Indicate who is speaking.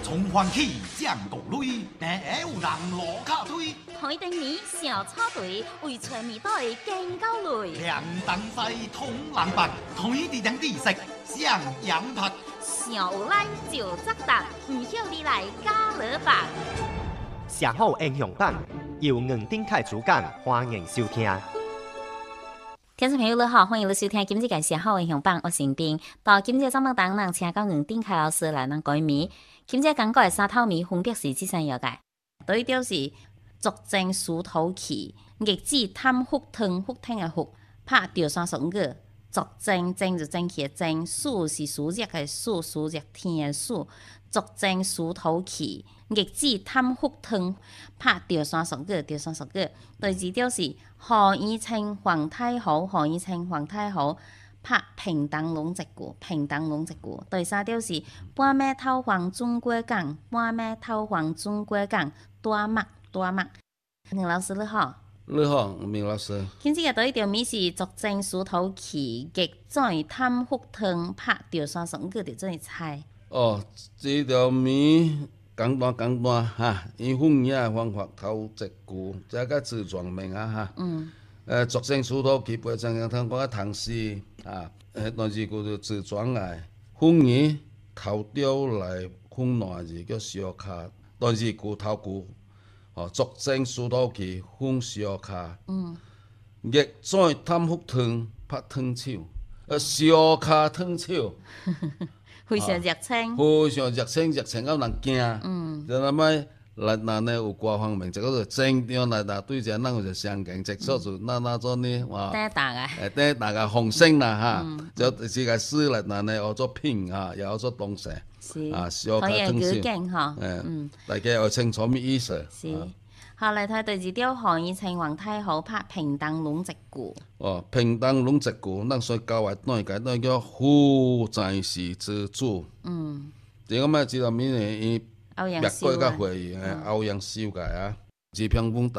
Speaker 1: 從環起將國壘，但有人落卡推。
Speaker 2: 海定你小草隊為全面隊更高雷。
Speaker 1: 兩等西通藍白，推地等地色上羊拍。
Speaker 2: 小蘭就責答，唔曉你來加勒白。
Speaker 3: 寫好英雄榜，由吳丁凱主講，歡迎收聽。
Speaker 2: 聽眾朋友你好，歡迎你收聽今日嘅寫好英雄榜，我是斌。到今日節目當中，請到吳丁凱老師來咱改名。今日講過嘅三套名分別是這三樣嘅，第一條是足正梳頭器，逆子探福騰，福騰嘅福，拍掉三雙個。足正正就正氣嘅正，梳是梳日嘅梳，梳日天嘅梳。足正梳頭器，逆子探福騰，拍掉三雙個，掉三雙個。第二條是何以稱皇太后，何以稱皇太后，拍平等龍一句，平等龍一句。第三條是半暝透黃中國港，半暝透黃中國港，大麥大麥。吳老師你好。
Speaker 4: 你好，明老師。
Speaker 2: 今次嘅第一條名是足正梳頭器，逆子探福騰，拍掉三雙個，就這樣猜。
Speaker 4: 哦，這條名簡單哈，以翻譯方法頭一句，這個自傳名啊哈。足正梳頭器，背正樣聽講個唐詩啊，段字句就自傳來，翻譯頭條來分兩字叫小卡，段字句頭句。哦，足正梳頭器，分小卡。逆子探福騰，拍燙手。小卡燙手。
Speaker 2: 非常熱情，
Speaker 4: 非常熱情到人驚。就那麼來那呢有官方名，這個是正常來那對隻人就相近，即所就那種呢話。第一大個紅星啦哈，就是個詩來那呢學做拼啊，又學做東西。啊，小卡燙手。大家要清楚咩意思？
Speaker 2: 好，嚟睇第二條，何以稱皇太后，拍平等龍一句。
Speaker 4: 哦，平等龍一句，咱所教嘅內解都叫夫在是之主。這個咩知道咩？伊別個個會議，歐陽修嘅啊，字平風。